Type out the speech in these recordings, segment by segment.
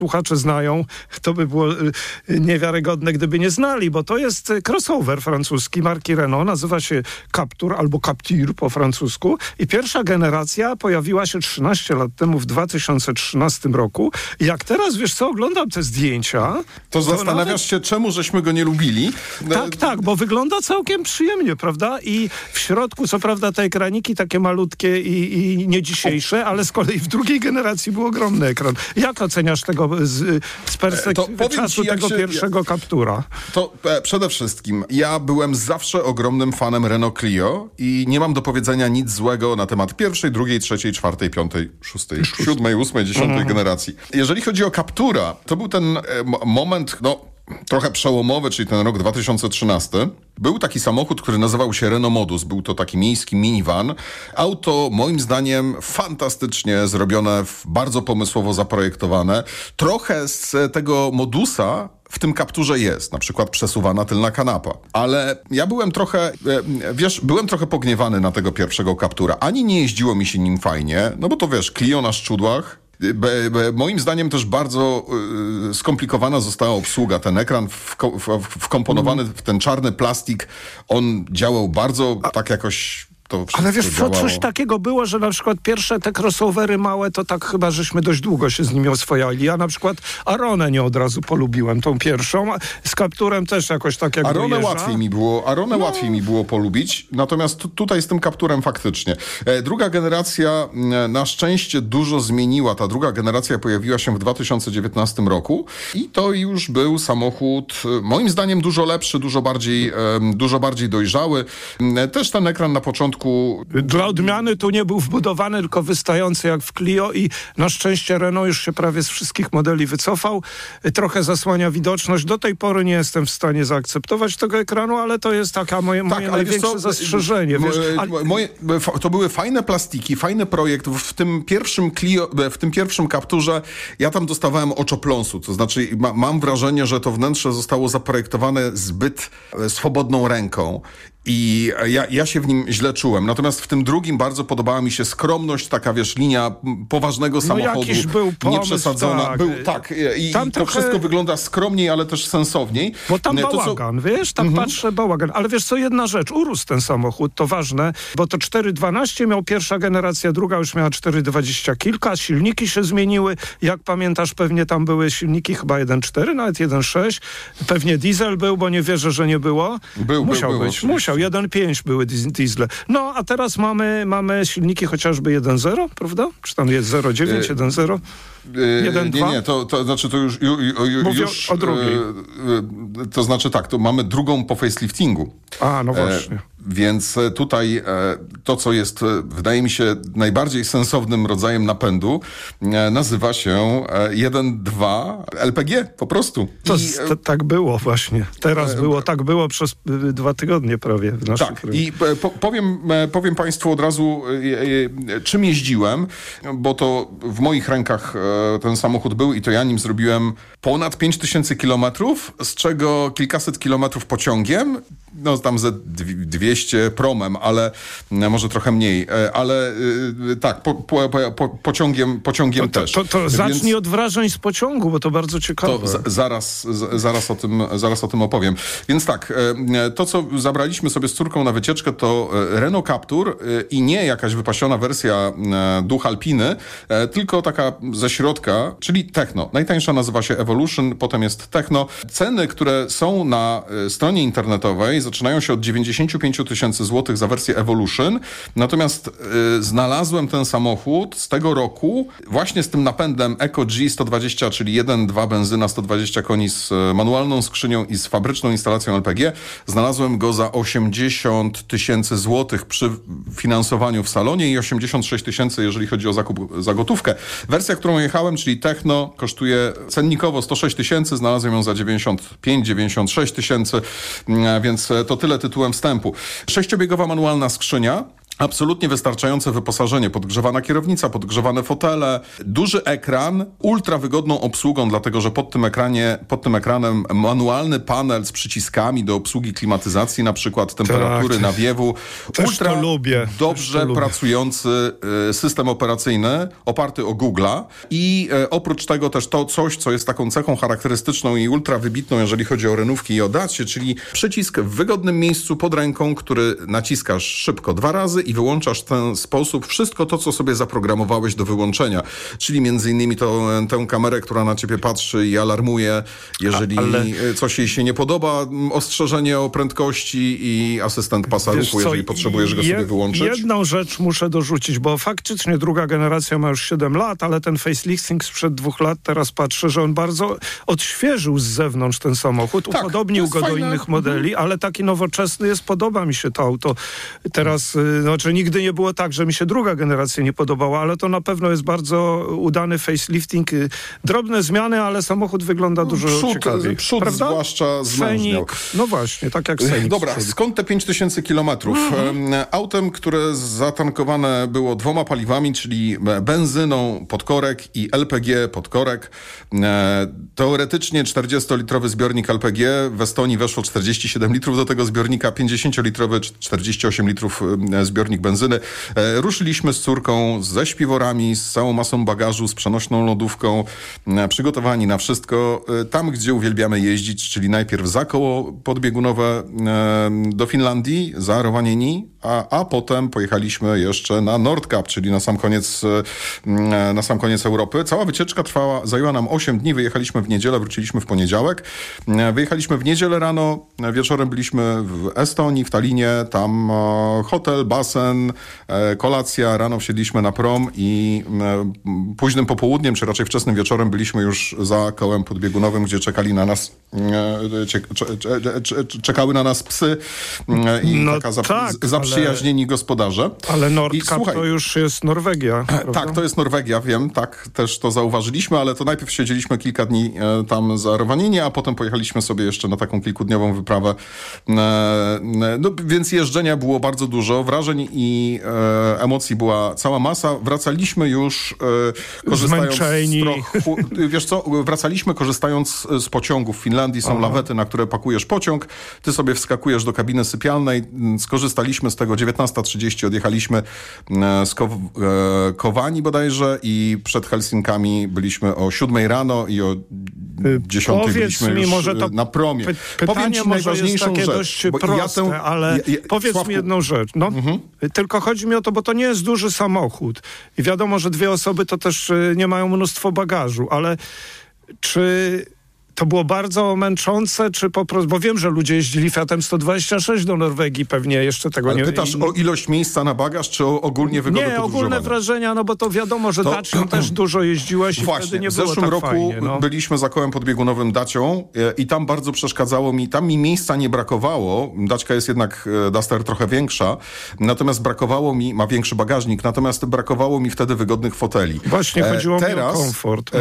słuchacze znają, to by było niewiarygodne, gdyby nie znali, bo to jest crossover francuski marki Renault, nazywa się Captur albo Captur po francusku i pierwsza generacja pojawiła się 13 lat temu w 2013 roku. I jak teraz, wiesz co, oglądam te zdjęcia... To zastanawiasz się, czemu żeśmy go nie lubili? Tak, bo wygląda całkiem przyjemnie, prawda? I w środku, co prawda, te ekraniki takie malutkie i nie dzisiejsze, ale z kolei w drugiej generacji był ogromny ekran. Jak oceniasz tego z perspektywy czasu tego pierwszego Captura? To przede wszystkim, ja byłem zawsze ogromnym fanem Renault Clio i nie mam do powiedzenia nic złego na temat pierwszej, drugiej, trzeciej, czwartej, piątej, szóstej, siódmej, ósmej, dziesiątej generacji. Jeżeli chodzi o Captura, to był ten moment, trochę przełomowy, czyli ten rok 2013. Był taki samochód, który nazywał się Renault Modus. Był to taki miejski minivan. Auto, moim zdaniem, fantastycznie zrobione, bardzo pomysłowo zaprojektowane. Trochę z tego Modusa w tym Capturze jest, na przykład przesuwana tylna kanapa. Ale ja byłem trochę pogniewany na tego pierwszego Captura. Ani nie jeździło mi się nim fajnie, bo to Clio na szczudłach. Moim zdaniem też bardzo skomplikowana została obsługa. Ten ekran wkomponowany w ten czarny plastik, on działał bardzo tak jakoś... Ale wiesz co, coś takiego było, że na przykład pierwsze te crossovery małe, to tak chyba żeśmy dość długo się z nimi oswojali. Ja na przykład Aronę nie od razu polubiłem, tą pierwszą. Z Capturem też jakoś tak jak Aronę łatwiej mi było polubić, natomiast tutaj z tym Capturem faktycznie. Druga generacja na szczęście dużo zmieniła. Ta druga generacja pojawiła się w 2019 roku i to już był samochód moim zdaniem dużo lepszy, dużo bardziej dojrzały. Też ten ekran na początku dla odmiany tu nie był wbudowany, tylko wystający jak w Clio i na szczęście Renault już się prawie z wszystkich modeli wycofał. Trochę zasłania widoczność. Do tej pory nie jestem w stanie zaakceptować tego ekranu, ale to jest moje największe zastrzeżenie. To były fajne plastiki, fajny projekt. W tym pierwszym Clio, w tym pierwszym Capturze ja tam dostawałem oczopląsu. To znaczy mam wrażenie, że to wnętrze zostało zaprojektowane zbyt swobodną ręką. I ja się w nim źle czułem. Natomiast w tym drugim bardzo podobała mi się skromność, taka linia poważnego samochodu. Jakiś był pomysł, nieprzesadzona. I tam to wszystko wygląda skromniej, ale też sensowniej. Bo tam bałagan, patrzę, bałagan. Ale wiesz co, jedna rzecz, urósł ten samochód, to ważne, bo to 4.12 miał pierwsza generacja, druga już miała 4.20 kilka, silniki się zmieniły. Jak pamiętasz, pewnie tam były silniki chyba 1.4, nawet 1.6. Pewnie diesel był, bo nie wierzę, że nie było. Musiał być. 1.5 były diesle. No, a teraz mamy silniki chociażby 1.0, prawda? Czy tam jest 0.9, 1.0? 1.2? Nie, to znaczy to już Mówię o drugiej. To znaczy tak, to mamy drugą po faceliftingu. No właśnie. Więc tutaj to, co jest, wydaje mi się, najbardziej sensownym rodzajem napędu, nazywa się 1.2 LPG, po prostu. Tak było właśnie. Teraz tak było przez 2 tygodnie prawie w naszych rękach. I powiem Państwu od razu, czym jeździłem, bo to w moich rękach ten samochód był i to ja nim zrobiłem ponad 5000 kilometrów, z czego kilkaset kilometrów pociągiem, tam ze 200 promem, ale może trochę mniej, ale tak, pociągiem też. To zacznij od wrażeń z pociągu, bo to bardzo ciekawe. To zaraz o tym opowiem. Więc tak, to co zabraliśmy sobie z córką na wycieczkę, to Renault Captur i nie jakaś wypasiona wersja Duch Alpiny, tylko taka ze środka, czyli Techno. Najtańsza nazywa się Evolution, potem jest Techno. Ceny, które są na stronie internetowej, zaczynają się od 95 000 złotych za wersję Evolution. Natomiast znalazłem ten samochód z tego roku właśnie z tym napędem EcoG 120, czyli 1.2 benzyna, 120 koni z manualną skrzynią i z fabryczną instalacją LPG. Znalazłem go za 80 000 złotych przy finansowaniu w salonie i 86 000, jeżeli chodzi o zakup za gotówkę. Wersja, którą jechałem, czyli Techno, kosztuje cennikowo 106 000, znalazłem ją za 95-96 000, więc to tyle tytułem wstępu. 6-biegowa manualna skrzynia, Absolutnie wystarczające wyposażenie, podgrzewana kierownica, podgrzewane fotele, duży ekran, ultra wygodną obsługą, dlatego że pod tym ekranem manualny panel z przyciskami do obsługi klimatyzacji, na przykład temperatury, nawiewu. Ultra dobrze pracujący system operacyjny oparty o Google'a i oprócz tego też to coś, co jest taką cechą charakterystyczną i ultra wybitną, jeżeli chodzi o Renówki i o Dacie, czyli przycisk w wygodnym miejscu pod ręką, który naciskasz szybko 2 razy i wyłączasz w ten sposób wszystko to, co sobie zaprogramowałeś do wyłączenia. Czyli między innymi tę kamerę, która na ciebie patrzy i alarmuje, jeżeli coś jej się nie podoba, ostrzeżenie o prędkości i asystent pasa ruchu, jeżeli potrzebujesz go sobie wyłączyć. Jedną rzecz muszę dorzucić, bo faktycznie druga generacja ma już 7 lat, ale ten facelifting sprzed 2 lat, teraz patrzę, że on bardzo odświeżył z zewnątrz ten samochód, upodobnił go do innych modeli, ale taki nowoczesny jest, podoba mi się to auto. Teraz, znaczy nigdy nie było tak, że mi się druga generacja nie podobała, ale to na pewno jest bardzo udany facelifting. Drobne zmiany, ale samochód wygląda dużo ciekawiej. Przód zwłaszcza zmężniał. No właśnie, tak jak Scenic. Dobra, skąd te 5000 kilometrów? Autem, które zatankowane było 2 paliwami, czyli benzyną podkorek i LPG podkorek. Teoretycznie 40-litrowy zbiornik LPG, w Estonii weszło 47 litrów do tego zbiornika, 50-litrowy 48 litrów zbiornik benzyny. Ruszyliśmy z córką, ze śpiworami, z całą masą bagażu, z przenośną lodówką, przygotowani na wszystko. Tam, gdzie uwielbiamy jeździć, czyli najpierw za koło podbiegunowe do Finlandii, za Rovaniemi, a potem pojechaliśmy jeszcze na Nordkap, czyli na sam koniec Europy. Cała wycieczka zajęła nam 8 dni, wyjechaliśmy w niedzielę, wróciliśmy w poniedziałek. Wyjechaliśmy w niedzielę rano, wieczorem byliśmy w Estonii, w Tallinie, tam hotel, basen, kolacja, rano wsiedliśmy na prom i późnym popołudniem, czy raczej wczesnym wieczorem byliśmy już za kołem podbiegunowym, gdzie czekały na nas psy i zaprzyjaźnieni gospodarze. Ale Nordkap to już jest Norwegia. Tak, to jest Norwegia, wiem, tak, też to zauważyliśmy, ale to najpierw siedzieliśmy kilka dni tam za Rovaniemi, a potem pojechaliśmy sobie jeszcze na taką kilkudniową wyprawę. No, więc jeżdżenia było bardzo dużo, wrażeń i emocji była cała masa. Wracaliśmy już korzystając wracaliśmy korzystając z pociągów. W Finlandii są lawety, na które pakujesz pociąg. Ty sobie wskakujesz do kabiny sypialnej. Skorzystaliśmy z tego. 19:30 odjechaliśmy z Kowani bodajże i przed Helsinkami byliśmy o 7 rano i o 10 byliśmy już na promie. Powiem ci najważniejszą rzecz. Dość proste, ale powiedz mi jedną rzecz. Tylko chodzi mi o to, bo to nie jest duży samochód. I wiadomo, że 2 osoby to też nie mają mnóstwo bagażu, ale czy to było bardzo męczące, czy po prostu, bo wiem, że ludzie jeździli Fiatem 126 do Norwegii, pewnie jeszcze tego nie... Pytasz o ilość miejsca na bagaż, czy o ogólnie wygodę podróżowania? Nie, ogólne wrażenia, no bo to wiadomo, że Dacią też dużo jeździłaś i wtedy nie było w zeszłym roku fajnie, byliśmy za kołem podbiegunowym Dacią i tam bardzo przeszkadzało mi, tam mi miejsca nie brakowało, Daćka jest jednak Duster trochę większa, natomiast ma większy bagażnik, natomiast brakowało mi wtedy wygodnych foteli. Właśnie chodziło mi o komfort.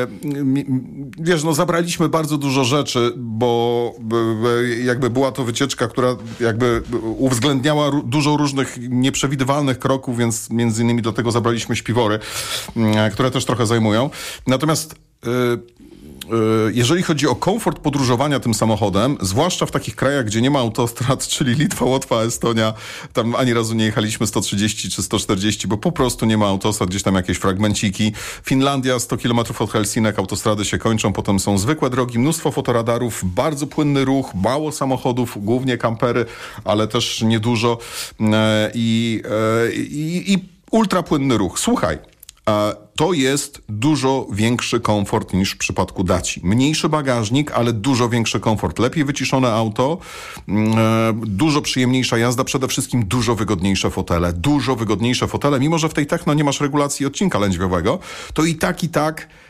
Wiesz, zabraliśmy bardzo dużo rzeczy, bo jakby była to wycieczka, która jakby uwzględniała dużo różnych nieprzewidywalnych kroków, więc między innymi do tego zabraliśmy śpiwory, które też trochę zajmują. Natomiast jeżeli chodzi o komfort podróżowania tym samochodem, zwłaszcza w takich krajach, gdzie nie ma autostrad, czyli Litwa, Łotwa, Estonia, tam ani razu nie jechaliśmy 130 czy 140, bo po prostu nie ma autostrad, gdzieś tam jakieś fragmenciki. Finlandia, 100 km od Helsinek, autostrady się kończą, potem są zwykłe drogi, mnóstwo fotoradarów, bardzo płynny ruch, mało samochodów, głównie kampery, ale też niedużo i ultrapłynny ruch. Słuchaj, to jest dużo większy komfort niż w przypadku Daci. Mniejszy bagażnik, ale dużo większy komfort. Lepiej wyciszone auto, dużo przyjemniejsza jazda, przede wszystkim dużo wygodniejsze fotele. Dużo wygodniejsze fotele, mimo że w tej Techno nie masz regulacji odcinka lędźwiowego, to i tak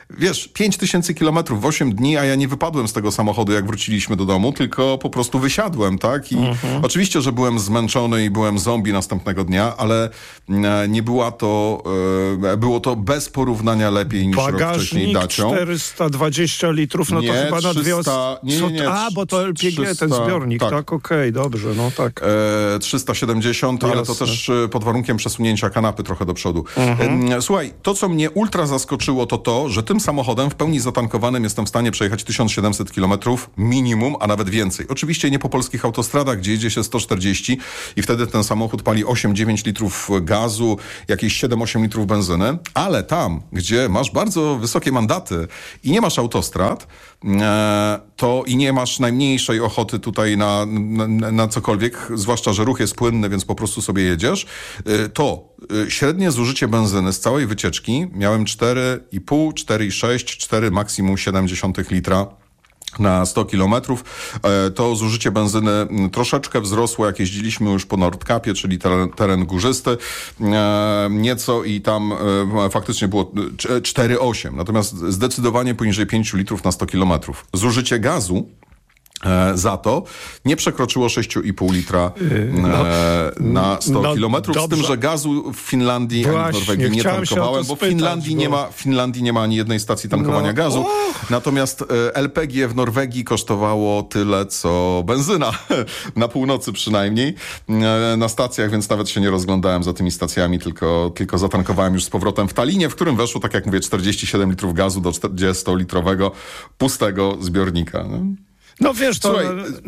wiesz, 5000 kilometrów w 8 dni, a ja nie wypadłem z tego samochodu, jak wróciliśmy do domu, tylko po prostu wysiadłem, tak? I oczywiście, że byłem zmęczony i byłem zombie następnego dnia, ale nie była to, było to bez porównania lepiej niż rok wcześniej Dacią. 420 litrów, no to chyba na 200... bo to LPG, 300, ten zbiornik, tak? Okej, dobrze, no tak. 370, ale to też pod warunkiem przesunięcia kanapy trochę do przodu. Słuchaj, to co mnie ultra zaskoczyło to, że tym samochodem w pełni zatankowanym jestem w stanie przejechać 1700 km minimum, a nawet więcej. Oczywiście nie po polskich autostradach, gdzie jedzie się 140 i wtedy ten samochód pali 8-9 litrów gazu, jakieś 7-8 litrów benzyny, ale tam, gdzie masz bardzo wysokie mandaty i nie masz autostrad, to i nie masz najmniejszej ochoty tutaj na cokolwiek, zwłaszcza, że ruch jest płynny, więc po prostu sobie jedziesz, to średnie zużycie benzyny z całej wycieczki miałem 4,5, 4,6, 4 maksimum 0,7 litra na 100 kilometrów. To zużycie benzyny troszeczkę wzrosło, jak jeździliśmy już po Nordkapie, czyli teren górzysty nieco i tam faktycznie było 4,8. Natomiast zdecydowanie poniżej 5 litrów na 100 kilometrów. Zużycie gazu za to nie przekroczyło 6,5 litra na 100 kilometrów. Z tym, że gazu w Finlandii ani w Norwegii nie tankowałem, bo w Finlandii nie ma ani jednej stacji tankowania gazu. Natomiast LPG w Norwegii kosztowało tyle, co benzyna. Na północy przynajmniej. Na stacjach, więc nawet się nie rozglądałem za tymi stacjami, tylko zatankowałem już z powrotem w Tallinie, w którym weszło, tak jak mówię, 47 litrów gazu do 40-litrowego pustego zbiornika. No wiesz, to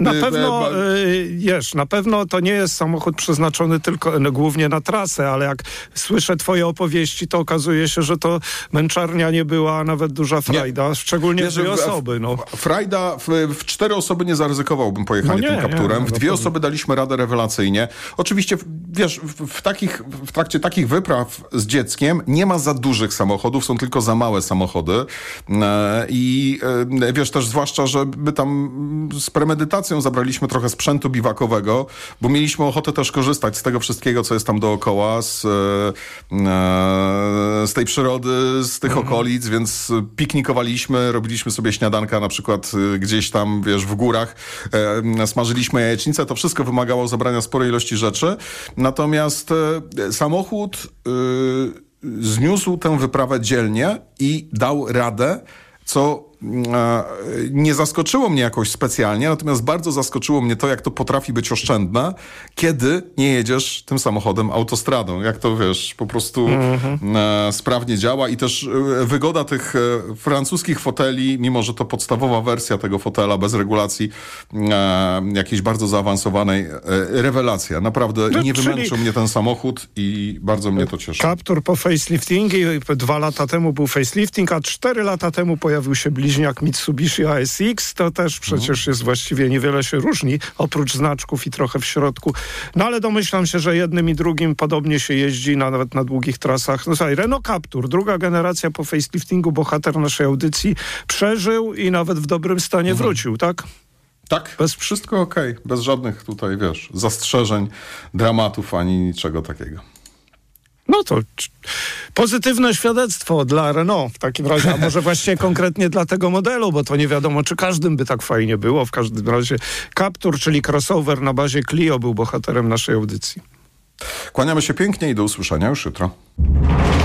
na pewno to nie jest samochód przeznaczony tylko głównie na trasę, ale jak słyszę twoje opowieści, to okazuje się, że to męczarnia nie była nawet duża frajda, szczególnie dwie osoby. No. Frajda, w 4 osoby nie zaryzykowałbym pojechanie tym Capturem. W 2 osoby daliśmy radę rewelacyjnie. Oczywiście, wiesz, w trakcie takich wypraw z dzieckiem nie ma za dużych samochodów, są tylko za małe samochody. I wiesz też, zwłaszcza, że my tam z premedytacją zabraliśmy trochę sprzętu biwakowego, bo mieliśmy ochotę też korzystać z tego wszystkiego, co jest tam dookoła, z tej przyrody, z tych okolic, więc piknikowaliśmy, robiliśmy sobie śniadanka na przykład gdzieś tam, wiesz, w górach, smażyliśmy jajecznicę, to wszystko wymagało zabrania sporej ilości rzeczy. Natomiast samochód zniósł tę wyprawę dzielnie i dał radę, co nie zaskoczyło mnie jakoś specjalnie, natomiast bardzo zaskoczyło mnie to, jak to potrafi być oszczędne, kiedy nie jedziesz tym samochodem autostradą. Jak to, wiesz, po prostu sprawnie działa i też wygoda tych francuskich foteli, mimo że to podstawowa wersja tego fotela bez regulacji jakiejś bardzo zaawansowanej, rewelacja. Naprawdę nie wymęczył mnie ten samochód i bardzo mnie to cieszy. Captur po faceliftingu, 2 lata temu był facelifting, a 4 lata temu pojawił się bliźniak Mitsubishi ASX, to też przecież jest właściwie niewiele się różni, oprócz znaczków i trochę w środku. No ale domyślam się, że jednym i drugim podobnie się jeździ nawet na długich trasach. No słuchaj, Renault Captur, 2. generacja po faceliftingu, bohater naszej audycji, przeżył i nawet w dobrym stanie wrócił, tak? Tak, wszystko okej. Bez żadnych tutaj, wiesz, zastrzeżeń, dramatów, ani niczego takiego. No to pozytywne świadectwo dla Renault w takim razie, a może właściwie konkretnie dla tego modelu, bo to nie wiadomo, czy każdym by tak fajnie było. W każdym razie Captur, czyli crossover na bazie Clio, był bohaterem naszej audycji. Kłaniamy się pięknie i do usłyszenia już jutro.